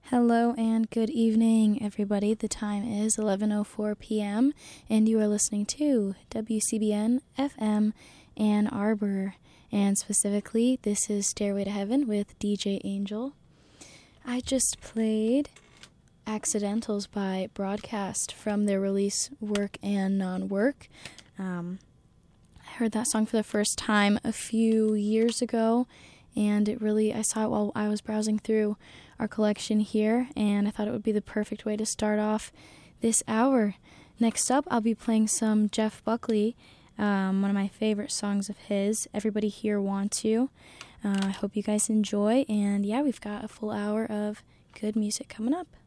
Hello and good evening, everybody. The time is 11:04 p.m. and you are listening to WCBN FM Ann Arbor. And specifically, this is Stairway to Heaven with DJ Angel. I just played Accidentals by Broadcast from their release Work and Non-Work. I heard that song for the first time a few years ago, and I saw it while I was browsing through our collection here, and I thought it would be the perfect way to start off this hour. Next up, I'll be playing some Jeff Buckley, one of my favorite songs of his, Everybody Here Want You. I hope you guys enjoy, and yeah, we've got a full hour of good music coming up.